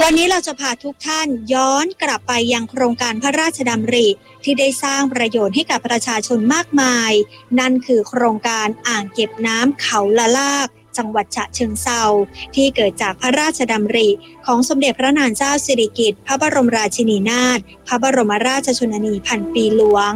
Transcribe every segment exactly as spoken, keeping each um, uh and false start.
วันนี้เราจะพาทุกท่านย้อนกลับไปยังโครงการพระราชดำริที่ได้สร้างประโยชน์ให้กับประชาชนมากมายนั่นคือโครงการอ่างเก็บน้ำเขาละลากจังหวัดฉะเชิงเทราที่เกิดจากพระราชดำริของสมเด็จพระนางเจ้าสิริกิติ์พระบรมราชินีนาถพระบรมราชชนนีพันปีหลวง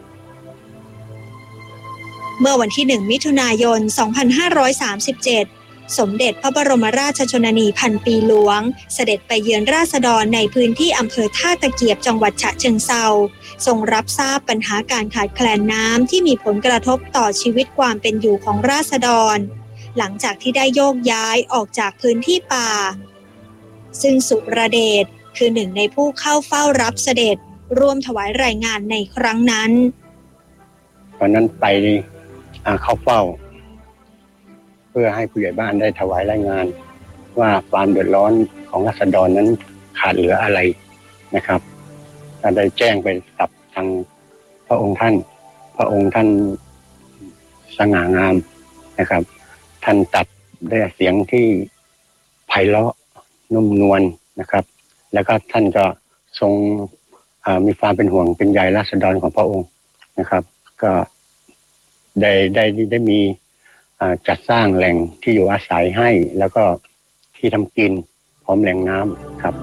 เมื่อวันที่หนึ่งมิถุนายนสองพันห้าร้อยสามสิบเจ็ดสมเด็จพระบรมราชชนนีพันปีหลวงเสด็จไปเยือนราษฎรในพื้นที่อำเภอท่าตะเกียบจังหวัดฉะเชิงเทราทรงรับทราบปัญหาการขาดแคลนน้ำที่มีผลกระทบต่อชีวิตความเป็นอยู่ของราษฎรหลังจากที่ได้โยกย้ายออกจากพื้นที่ป่าซึ่งสุรเดชคือหนึ่งในผู้เข้าเฝ้ารับเสด็จร่วมถวายรายงานในครั้งนั้นตอนนั้นไปเข้าเฝ้าเพื่อให้ผู้ใหญ่บ้านได้ถวายรายงานว่าความเดือดร้อนของราษฎรนั้นขาดเหลืออะไรนะครับก็ได้แจ้งไปกับทางพระองค์ท่านพระองค์ท่านสง่างามนะครับท่านตัดด้วยเสียงที่ไพเราะนุ่มนวลนะครับแล้วก็ท่านก็ทรงมีความเป็นห่วงเป็นใยราษฎรของพระองค์นะครับก็ได้ได้ได้มีจัดสร้างแหล่งที่อยู่อาศัยให้แล้วก็ที่ทำกินพร้อมแหล่งน้ำครับ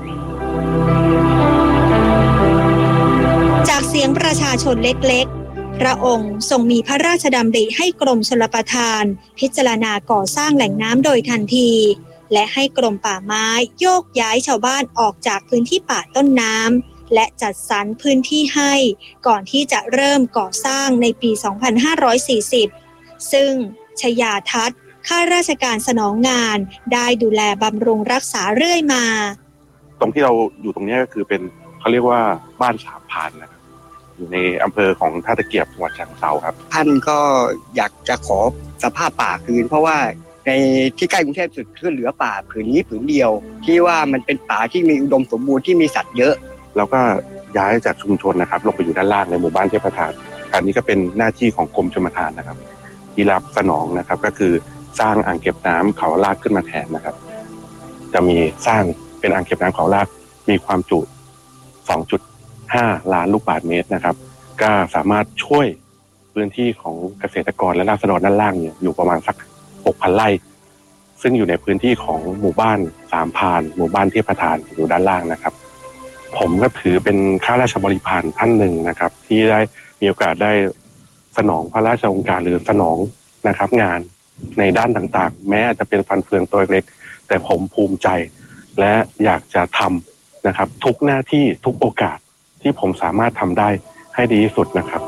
จากเสียงประชาชนเล็กๆพระองค์ทรงมีพระราชดำริให้กรมชลประทานพิจารณาก่อสร้างแหล่งน้ำโดยทันทีและให้กรมป่าไม้โยกย้ายชาวบ้านออกจากพื้นที่ป่าต้นน้ำและจัดสรรพื้นที่ให้ก่อนที่จะเริ่มก่อสร้างในปีสองพันห้าร้อยสี่สิบซึ่งชยาทัศน์ข้าราชการสนองงานได้ดูแลบำรุงรักษาเรื่อยมาตรงที่เราอยู่ตรงนี้ก็คือเป็นเขาเรียกว่าบ้านสามพานนะครับอยู่ในอำเภอของท่าตะเกียบจังหวัดฉะเชิงเทราครับท่านก็อยากจะขอสภาพป่าคืนเพราะว่าในที่ใกล้กรุงเทพสุดคือเหลือป่าผืนนี้ผืนเดียวที่ว่ามันเป็นป่าที่มีอุดมสมบูรณ์ที่มีสัตว์เยอะแล้วก็ย้ายจากชุมชนนะครับลงไปอยู่ด้านล่างในหมู่บ้านเทพประทานอันนี้ก็เป็นหน้าที่ของกรมชลประทานนะครับที่รับสนองนะครับก็คือสร้างอ่างเก็บน้ำเขาลากขึ้นมาแทนนะครับจะมีสร้างเป็นอ่างเก็บน้ำเขาลากมีความจุ สองจุดห้า ล้านลูกบาศก์เมตรนะครับก็สามารถช่วยพื้นที่ของเกษตรกรและราษฎรด้านล่างเนี่ยอยู่ประมาณสัก หกพัน ไร่ซึ่งอยู่ในพื้นที่ของหมู่บ้านสามพานหมู่บ้านเทพประทานอยู่ด้านล่างนะครับผมก็ถือเป็นข้าราชบริพารท่านหนึ่งนะครับที่ได้มีโอกาสได้สนองพระราชโองการหรือสนองนะครับงานในด้านต่างๆแม้อาจจะเป็นฟันเฟืองตัวเล็กแต่ผมภูมิใจและอยากจะทำนะครับทุกหน้าที่ทุกโอกาสที่ผมสามารถทำได้ให้ดีที่สุดนะครับ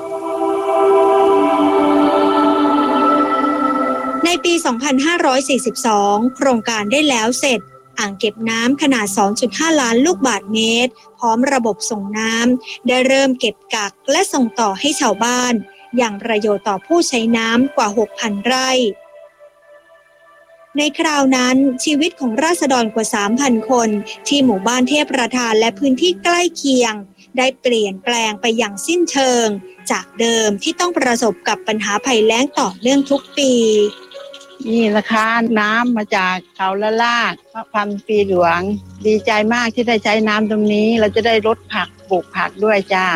ในปี สองพันห้าร้อยสี่สิบสอง โครงการได้แล้วเสร็จอ่างเก็บน้ำขนาด สองจุดห้า ล้านลูกบาศก์เมตรพร้อมระบบส่งน้ำได้เริ่มเก็บกักและส่งต่อให้ชาวบ้านอย่างประโยชน์ต่อผู้ใช้น้ำกว่า หกพัน ไร่ในคราวนั้นชีวิตของราษฎรกว่า สามพัน คนที่หมู่บ้านเทพประทานและพื้นที่ใกล้เคียงได้เปลี่ยนแปลงไปอย่างสิ้นเชิงจากเดิมที่ต้องประสบกับปัญหาภัยแล้งต่อเนื่องทุกปีนี่นะคะน้ำมาจากเขาละลากพระพันปีหลวงดีใจมากที่ได้ใช้น้ำตรงนี้เราจะได้ลดผักปลูกผักด้วยจ้า